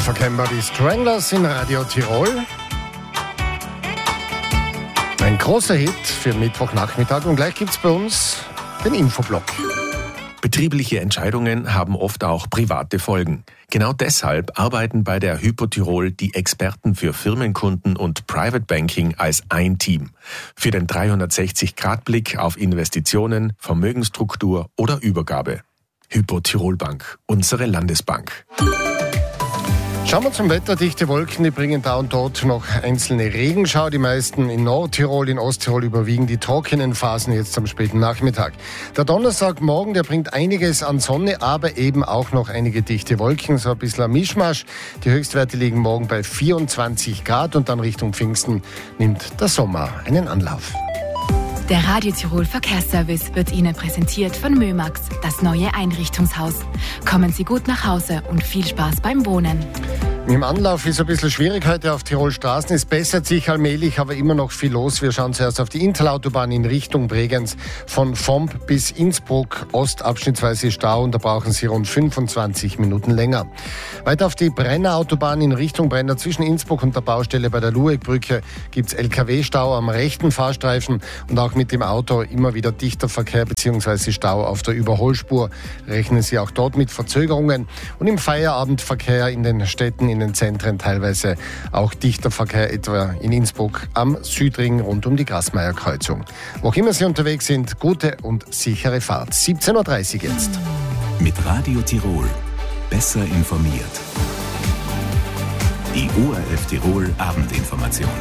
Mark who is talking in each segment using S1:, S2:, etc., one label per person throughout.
S1: Unverkennbar die Stranglers in Radio Tirol. Ein großer Hit für Mittwochnachmittag und gleich gibt's bei uns den Infoblock.
S2: Betriebliche Entscheidungen haben oft auch private Folgen. Genau deshalb arbeiten bei der Hypo Tirol die Experten für Firmenkunden und Private Banking als ein Team. Für den 360-Grad-Blick auf Investitionen, Vermögensstruktur oder Übergabe. Hypo Tirol Bank, unsere Landesbank.
S1: Schauen wir zum Wetter. Dichte Wolken, die bringen da und dort noch einzelne Regenschauer. Die meisten in Nordtirol, in Osttirol überwiegen die trockenen Phasen jetzt am späten Nachmittag. Der Donnerstagmorgen, der bringt einiges an Sonne, aber eben auch noch einige dichte Wolken, so ein bisschen ein Mischmasch. Die Höchstwerte liegen morgen bei 24 Grad und dann Richtung Pfingsten nimmt der Sommer einen Anlauf.
S3: Der Radio Tirol Verkehrsservice wird Ihnen präsentiert von Mömax, das neue Einrichtungshaus. Kommen Sie gut nach Hause und viel Spaß beim Wohnen.
S1: Im Anlauf ist ein bisschen schwierig heute auf Tirol Straßen. Es bessert sich allmählich, aber immer noch viel los. Wir schauen zuerst auf die Intelautobahn in Richtung Bregenz. Von Vomp bis Innsbruck Ost abschnittsweise Stau und da brauchen Sie rund 25 Minuten länger. Weiter auf die Brenner-Autobahn in Richtung Brenner zwischen Innsbruck und der Baustelle bei der Lueckbrücke gibt es LKW-Stau am rechten Fahrstreifen und auch mit dem Auto immer wieder dichter Verkehr bzw. Stau auf der Überholspur. Rechnen Sie auch dort mit Verzögerungen und im Feierabendverkehr in den Städten, in den Zentren teilweise auch dichter Verkehr, etwa in Innsbruck am Südring rund um die Grasmeier-Kreuzung. Wo auch immer Sie unterwegs sind, gute und sichere Fahrt. 17.30 Uhr jetzt.
S4: Mit Radio Tirol. Besser informiert. Die ORF Tirol Abendinformation.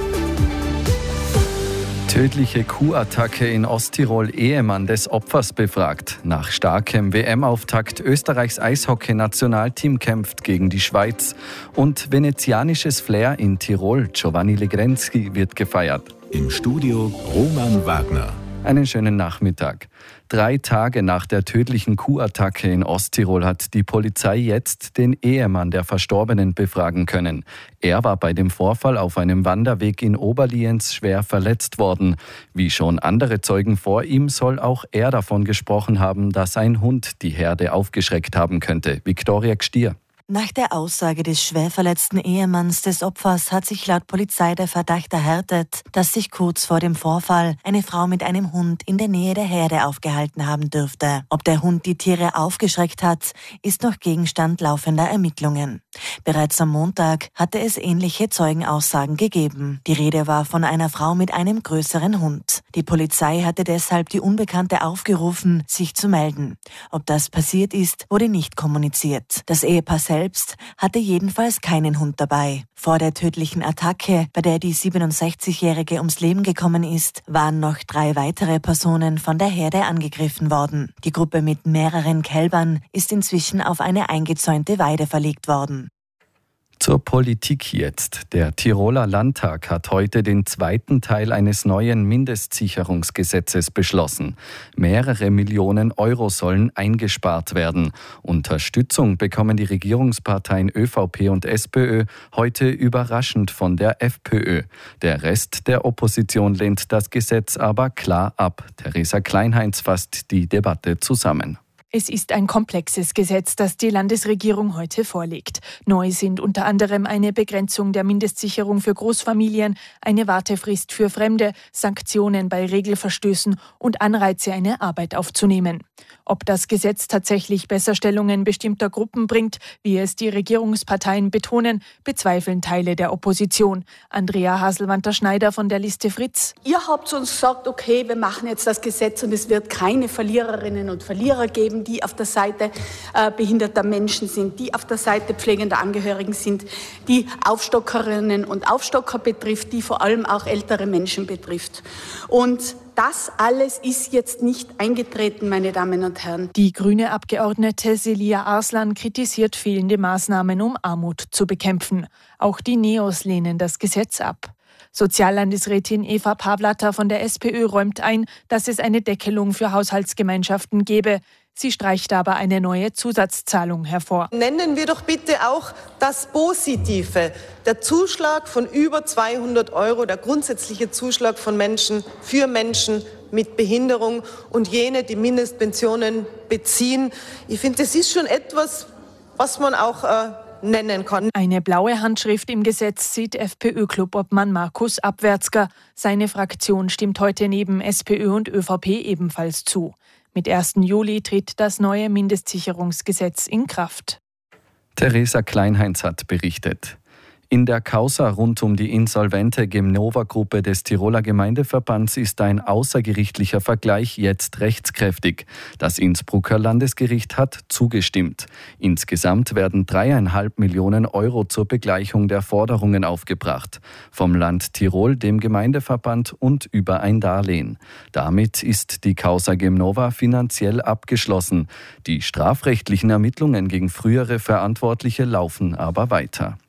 S5: Tödliche Kuhattacke in Osttirol, Ehemann des Opfers befragt. Nach starkem WM-Auftakt Österreichs Eishockey-Nationalteam kämpft gegen die Schweiz. Und venezianisches Flair in Tirol, Giovanni Legrenski wird gefeiert.
S4: Im Studio Roman Wagner.
S5: Einen schönen Nachmittag. 3 Tage nach der tödlichen Kuhattacke in Osttirol hat die Polizei jetzt den Ehemann der Verstorbenen befragen können. Er war bei dem Vorfall auf einem Wanderweg in Oberlienz schwer verletzt worden. Wie schon andere Zeugen vor ihm soll auch er davon gesprochen haben, dass ein Hund die Herde aufgeschreckt haben könnte. Viktoria Gstier.
S6: Nach der Aussage des schwer verletzten Ehemanns des Opfers hat sich laut Polizei der Verdacht erhärtet, dass sich kurz vor dem Vorfall eine Frau mit einem Hund in der Nähe der Herde aufgehalten haben dürfte. Ob der Hund die Tiere aufgeschreckt hat, ist noch Gegenstand laufender Ermittlungen. Bereits am Montag hatte es ähnliche Zeugenaussagen gegeben. Die Rede war von einer Frau mit einem größeren Hund. Die Polizei hatte deshalb die Unbekannte aufgerufen, sich zu melden. Ob das passiert ist, wurde nicht kommuniziert. Das Ehepaar selbst hatte jedenfalls keinen Hund dabei. Vor der tödlichen Attacke, bei der die 67-Jährige ums Leben gekommen ist, waren noch 3 weitere Personen von der Herde angegriffen worden. Die Gruppe mit mehreren Kälbern ist inzwischen auf eine eingezäunte Weide verlegt worden.
S5: Zur Politik jetzt. Der Tiroler Landtag hat heute den 2. Teil eines neuen Mindestsicherungsgesetzes beschlossen. Mehrere Millionen Euro sollen eingespart werden. Unterstützung bekommen die Regierungsparteien ÖVP und SPÖ heute überraschend von der FPÖ. Der Rest der Opposition lehnt das Gesetz aber klar ab. Theresa Kleinheinz fasst die Debatte zusammen.
S7: Es ist ein komplexes Gesetz, das die Landesregierung heute vorlegt. Neu sind unter anderem eine Begrenzung der Mindestsicherung für Großfamilien, eine Wartefrist für Fremde, Sanktionen bei Regelverstößen und Anreize, eine Arbeit aufzunehmen. Ob das Gesetz tatsächlich Besserstellungen bestimmter Gruppen bringt, wie es die Regierungsparteien betonen, bezweifeln Teile der Opposition. Andrea Haselwanter-Schneider von der Liste Fritz.
S8: Ihr habt uns gesagt, okay, wir machen jetzt das Gesetz und es wird keine Verliererinnen und Verlierer geben, die auf der Seite behinderter Menschen sind, die auf der Seite pflegender Angehörigen sind, die Aufstockerinnen und Aufstocker betrifft, die vor allem auch ältere Menschen betrifft. Und das alles ist jetzt nicht eingetreten, meine Damen und Herren.
S7: Die grüne Abgeordnete Selia Arslan kritisiert fehlende Maßnahmen, um Armut zu bekämpfen. Auch die Neos lehnen das Gesetz ab. Soziallandesrätin Eva Pawlatter von der SPÖ räumt ein, dass es eine Deckelung für Haushaltsgemeinschaften gebe. Sie streicht aber eine neue Zusatzzahlung hervor.
S9: Nennen wir doch bitte auch das Positive. Der Zuschlag von über 200 €, der grundsätzliche Zuschlag von Menschen für Menschen mit Behinderung und jene, die Mindestpensionen beziehen. Ich finde, das ist schon etwas, was man auch nennen kann.
S7: Eine blaue Handschrift im Gesetz sieht FPÖ-Clubobmann Markus Abwärtsger. Seine Fraktion stimmt heute neben SPÖ und ÖVP ebenfalls zu. Mit 1. Juli tritt das neue Mindestsicherungsgesetz in Kraft.
S5: Theresa Kleinheinz hat berichtet. In der Causa rund um die insolvente Gemnova-Gruppe des Tiroler Gemeindeverbands ist ein außergerichtlicher Vergleich jetzt rechtskräftig. Das Innsbrucker Landesgericht hat zugestimmt. Insgesamt werden 3,5 Millionen Euro zur Begleichung der Forderungen aufgebracht. Vom Land Tirol, dem Gemeindeverband und über ein Darlehen. Damit ist die Causa Gemnova finanziell abgeschlossen. Die strafrechtlichen Ermittlungen gegen frühere Verantwortliche laufen aber weiter.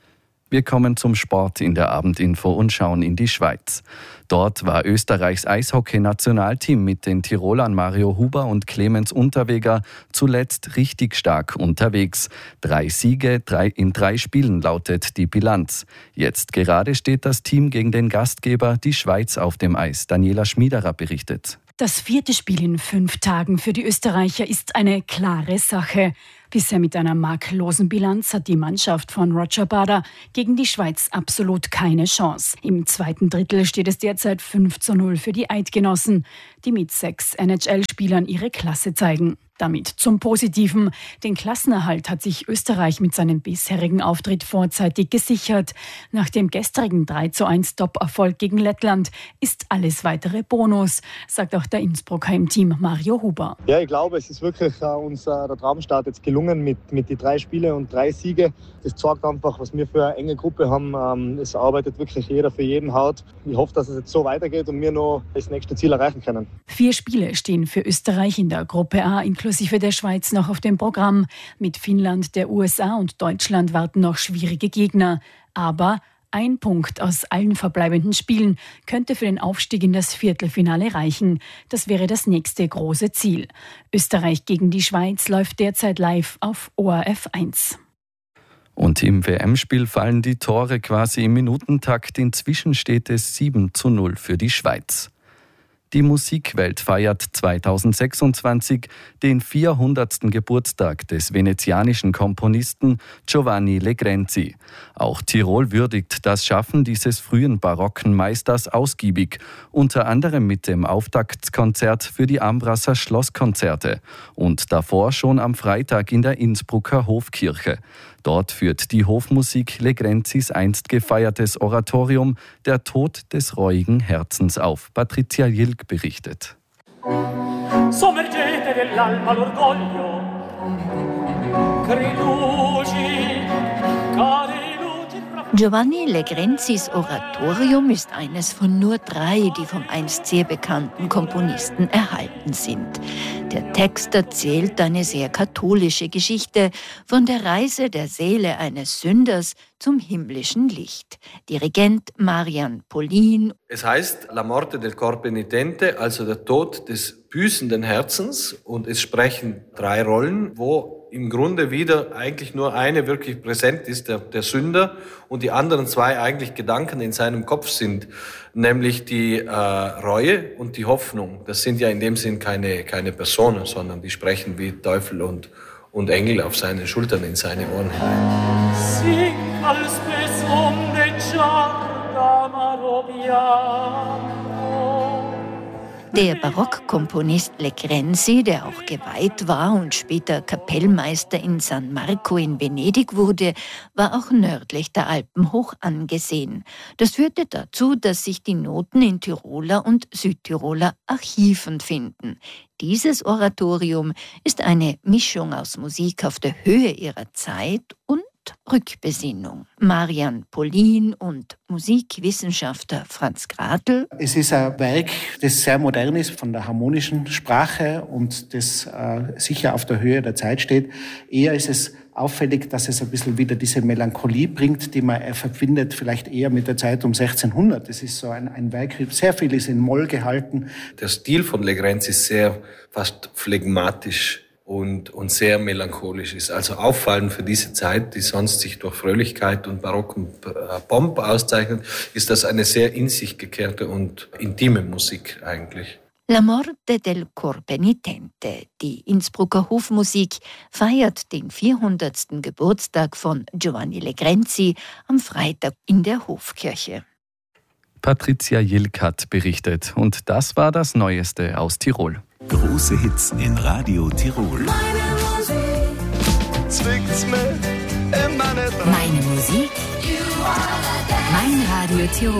S5: Wir kommen zum Sport in der Abendinfo und schauen in die Schweiz. Dort war Österreichs Eishockey-Nationalteam mit den Tirolern Mario Huber und Clemens Unterweger zuletzt richtig stark unterwegs. 3 Siege in 3 Spielen lautet die Bilanz. Jetzt gerade steht das Team gegen den Gastgeber, die Schweiz, auf dem Eis. Daniela Schmiederer berichtet.
S10: Das 4. Spiel in 5 Tagen für die Österreicher ist eine klare Sache. Bisher mit einer makellosen Bilanz hat die Mannschaft von Roger Bader gegen die Schweiz absolut keine Chance. Im 2. Drittel steht es derzeit 5:0 für die Eidgenossen, die mit 6 NHL-Spielern ihre Klasse zeigen. Damit zum Positiven. Den Klassenerhalt hat sich Österreich mit seinem bisherigen Auftritt vorzeitig gesichert. Nach dem gestrigen 3:1 Top-Erfolg gegen Lettland ist alles weitere Bonus, sagt auch der Innsbrucker im Team Mario Huber.
S11: Ja, ich glaube, es ist wirklich uns der Traumstart jetzt gelungen mit die 3 Spiele und 3 Siege. Das zeigt einfach, was wir für eine enge Gruppe haben. Es arbeitet wirklich jeder für jeden hart. Ich hoffe, dass es jetzt so weitergeht und wir noch das nächste Ziel erreichen können.
S10: 4 Spiele stehen für Österreich in der Gruppe A inklusive der Schweiz noch auf dem Programm. Mit Finnland, der USA und Deutschland warten noch schwierige Gegner. Aber ein Punkt aus allen verbleibenden Spielen könnte für den Aufstieg in das Viertelfinale reichen. Das wäre das nächste große Ziel. Österreich gegen die Schweiz läuft derzeit live auf ORF 1.
S5: Und im WM-Spiel fallen die Tore quasi im Minutentakt. Inzwischen steht es 7:0 für die Schweiz. Die Musikwelt feiert 2026 den 400. Geburtstag des venezianischen Komponisten Giovanni Legrenzi. Auch Tirol würdigt das Schaffen dieses frühen barocken Meisters ausgiebig, unter anderem mit dem Auftaktskonzert für die Ambrasser Schlosskonzerte und davor schon am Freitag in der Innsbrucker Hofkirche. Dort führt die Hofmusik Legrenzis einst gefeiertes Oratorium Der Tod des reuigen Herzens auf. Patricia Jilk berichtet.
S12: Sommergete dell'alma l'orgoglio, creduci, care
S13: Giovanni Legrenzis Oratorium ist eines von nur 3, die vom einst sehr bekannten Komponisten erhalten sind. Der Text erzählt eine sehr katholische Geschichte von der Reise der Seele eines Sünders zum himmlischen Licht. Dirigent Marian Pollin.
S14: Es heißt La morte del cor penitente, also der Tod des büßenden Herzens. Und es sprechen 3 Rollen, wo im Grunde wieder eigentlich nur eine wirklich präsent ist, der Sünder, und die anderen 2 eigentlich Gedanken in seinem Kopf sind, nämlich die Reue und die Hoffnung. Das sind ja in dem Sinn keine Personen, sondern die sprechen wie Teufel und Engel auf seinen Schultern in seine Ohren hinein.
S12: Sing als besonne giarda marobiano.
S13: Der Barockkomponist Legrenzi, der auch geweiht war und später Kapellmeister in San Marco in Venedig wurde, war auch nördlich der Alpen hoch angesehen. Das führte dazu, dass sich die Noten in Tiroler und Südtiroler Archiven finden. Dieses Oratorium ist eine Mischung aus Musik auf der Höhe ihrer Zeit und Rückbesinnung. Marian Pollin und Musikwissenschaftler Franz Gratl.
S15: Es ist ein Werk, das sehr modern ist von der harmonischen Sprache und das sicher auf der Höhe der Zeit steht. Eher ist es auffällig, dass es ein bisschen wieder diese Melancholie bringt, die man verbindet vielleicht eher mit der Zeit um 1600. Das ist so ein Werk, sehr viel ist in Moll gehalten.
S14: Der Stil von Legrenzi ist sehr fast phlegmatisch und sehr melancholisch ist. Also auffallend für diese Zeit, die sonst sich durch Fröhlichkeit und barocken Pomp auszeichnet, ist das eine sehr in sich gekehrte und intime Musik eigentlich.
S13: La Morte del Cor Penitente, die Innsbrucker Hofmusik, feiert den 400. Geburtstag von Giovanni Legrenzi am Freitag in der Hofkirche.
S5: Patricia Jilk hat berichtet und das war das Neueste aus Tirol.
S4: Große Hits in Radio Tirol.
S3: Meine Musik, mein Radio Tirol.